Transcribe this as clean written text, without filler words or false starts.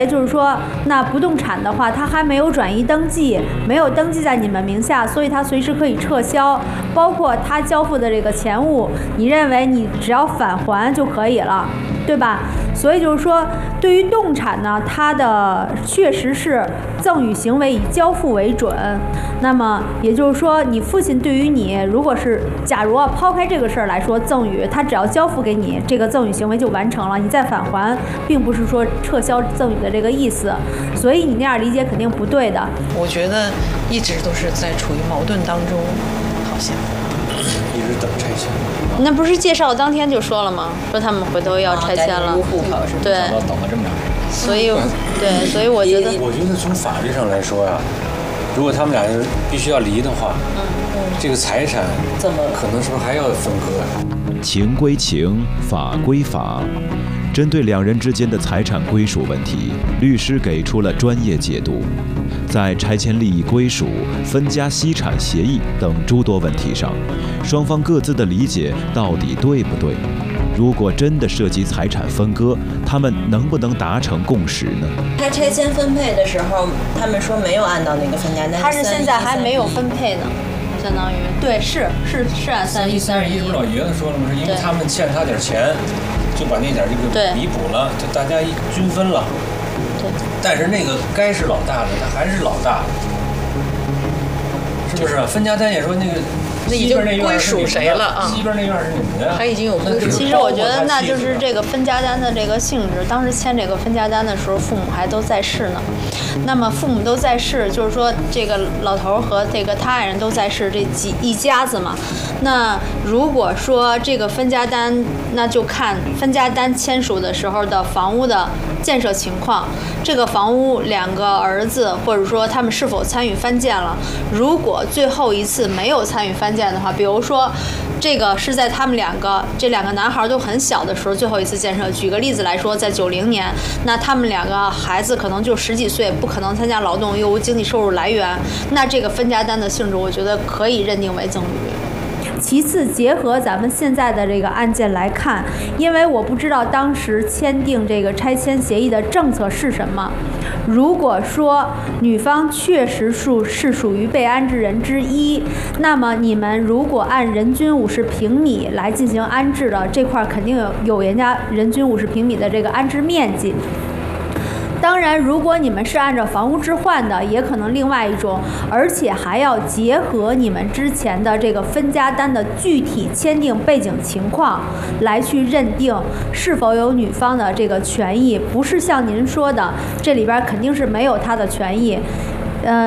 也就是说，那不动产的话，它还没有转移登记，没有登记在你们名下，所以它随时可以撤销。包括他交付的这个钱物，你认为你只要返还就可以了，对吧？所以就是说，对于动产呢，它的确实是赠与行为以交付为准。那么也就是说，你父亲对于你，如果是假如抛开这个事儿来说，赠与他只要交付给你，这个赠与行为就完成了，你再返还，并不是说撤销赠与的这个意思。所以你那样理解肯定不对的。 我觉得一直都是在处于矛盾当中，好像一直等拆迁。 那不是介绍当天就说了吗？说他们回头要拆迁了，对， 等了这么长时间。 所以对，所以我觉得从法律上来说呀，如果他们俩必须要离的话，这个财产可能是不是还要分割？ 情归情，法归法。针对两人之间的财产归属问题，律师给出了专业解读。在拆迁利益归属、分家析产协议等诸多问题上，双方各自的理解到底对不对？如果真的涉及财产分割，他们能不能达成共识呢？ 他拆迁分配的时候，他们说没有按照那个分家单， 他是现在还没有分配呢，相当于对是按 311不是老爷子说了吗？是因为他们欠他点钱，就把那点这个弥补了，就大家均分了。 对。 但是那个该是老大的，他还是老大，是不是？分家单也说那个。 那已经归属谁了啊？ 西边那院是你们的， 他已经有归属。 其实我觉得那就是这个分家单的这个性质。当时签这个分家单的时候，父母还都在世呢。那么父母都在世，就是说这个老头和这个他爱人都在世，这一家子嘛。那如果说这个分家单，那就看分家单签署的时候的房屋的建设情况，这个房屋两个儿子或者说他们是否参与翻建了。如果最后一次没有参与翻建的话，比如说这个是在他们这两个男孩都很小的时候最后一次建设。举个例子来说，在90年，那他们两个孩子可能就10几岁，不可能参加劳动，又无经济收入来源，那这个分家单的性质，我觉得可以认定为赠与。 其次，结合咱们现在的这个案件来看，因为我不知道当时签订这个拆迁协议的政策是什么。如果说女方确实是属于被安置人之一，那么你们如果按人均50平米来进行安置的，这块肯定有人家人均50平米的这个安置面积。当然，如果你们是按照房屋置换的，也可能另外一种，而且还要结合你们之前的这个分家单的具体签订背景情况来去认定是否有女方的这个权益，不是像您说的这里边肯定是没有她的权益。